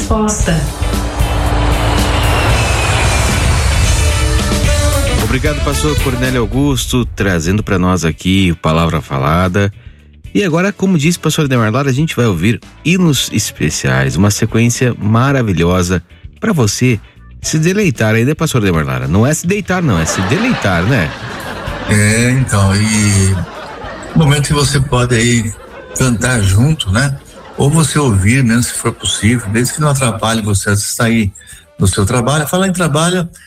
resposta. Obrigado, pastor Cornélio Augusto, trazendo para nós aqui Palavra Falada. E agora, como disse o pastor Ademar Lara, a gente vai ouvir hinos especiais, uma sequência maravilhosa para você se deleitar aí, né, pastor Ademar Lara? Não é se deitar, não, é se deleitar, né? Então, e momento que você pode aí cantar junto, né? Ou você ouvir, né, se for possível, desde que não atrapalhe você, você está aí no seu trabalho. Falar em trabalho,